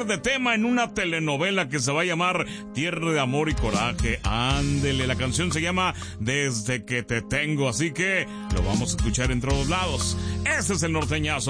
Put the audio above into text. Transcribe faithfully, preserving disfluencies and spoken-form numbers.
de tema en una telenovela que se va a llamar Tierra de Amor y Coraje. Ándele, la canción se llama Desde que te tengo, así que lo vamos a escuchar en todos lados. Este es el norteñazo.